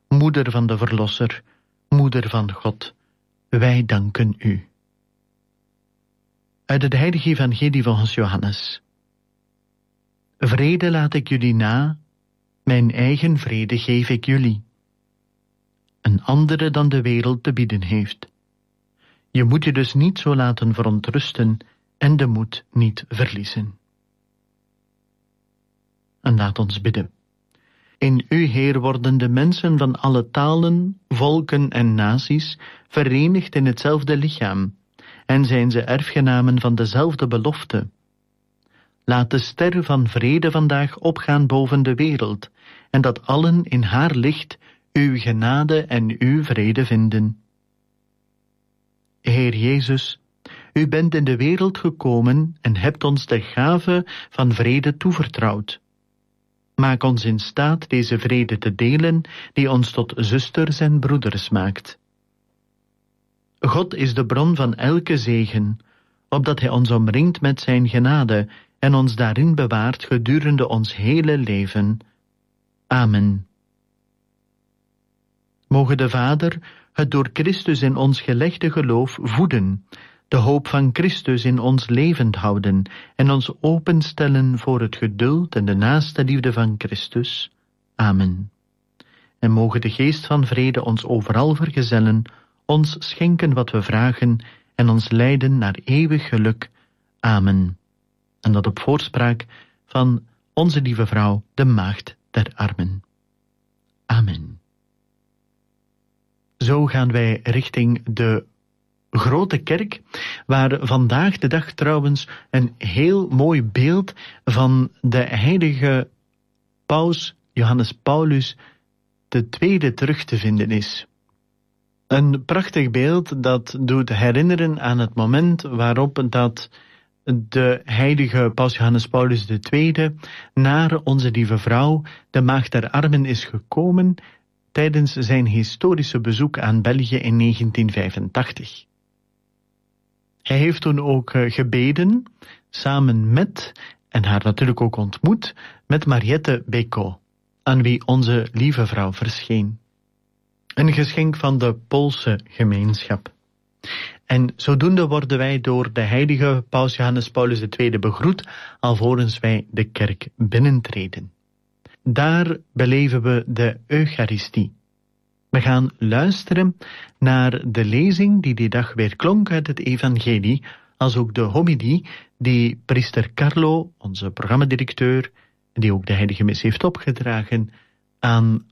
Moeder van de Verlosser, Moeder van God, wij danken u. Uit het heilige evangelie volgens Johannes. Vrede laat ik jullie na, mijn eigen vrede geef ik jullie. Een andere dan de wereld te bieden heeft. Je moet je dus niet zo laten verontrusten en de moed niet verliezen. En laat ons bidden. In u, Heer, worden de mensen van alle talen, volken en naties verenigd in hetzelfde lichaam en zijn ze erfgenamen van dezelfde belofte. Laat de ster van vrede vandaag opgaan boven de wereld en dat allen in haar licht uw genade en uw vrede vinden. Heer Jezus, u bent in de wereld gekomen en hebt ons de gave van vrede toevertrouwd. Maak ons in staat deze vrede te delen die ons tot zusters en broeders maakt. God is de bron van elke zegen, opdat Hij ons omringt met zijn genade en ons daarin bewaart gedurende ons hele leven. Amen. Moge de Vader het door Christus in ons gelegde geloof voeden, de hoop van Christus in ons levend houden en ons openstellen voor het geduld en de naaste liefde van Christus. Amen. En moge de geest van vrede ons overal vergezellen, ons schenken wat we vragen en ons leiden naar eeuwig geluk. Amen. En dat op voorspraak van onze lieve vrouw, de Maagd der Armen. Amen. Zo gaan wij richting de Grote Kerk, waar vandaag de dag trouwens een heel mooi beeld van de heilige paus Johannes Paulus II terug te vinden is. Een prachtig beeld dat doet herinneren aan het moment waarop dat de heilige paus Johannes Paulus II naar onze lieve vrouw, de Maagd der Armen, is gekomen tijdens zijn historische bezoek aan België in 1985. Hij heeft toen ook gebeden, samen met, en haar natuurlijk ook ontmoet, met Mariette Bécaud, aan wie onze lieve vrouw verscheen. Een geschenk van de Poolse gemeenschap. En zodoende worden wij door de heilige paus Johannes Paulus II begroet, alvorens wij de kerk binnentreden. Daar beleven we de Eucharistie. We gaan luisteren naar de lezing die dag weer klonk uit het evangelie, als ook de homilie die priester Carlo, onze programmadirecteur, die ook de heilige mis heeft opgedragen, aan